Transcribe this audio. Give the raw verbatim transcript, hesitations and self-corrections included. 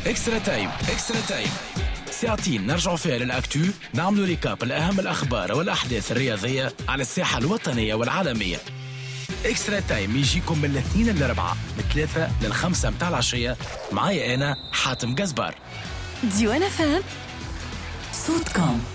اكسترا تايم. اكسترا تايم ساعتين نرجع فيها للأكتو، نعملوا ريكاب الأهم الأخبار والأحداث الرياضية على الساحة الوطنية والعالمية. اكسترا تايم يجيكم من الاثنين للأربعة، من الثلاثة للخمسة متاع العشية. معايا أنا حاتم جزبار. ديوانا فام صوتكم.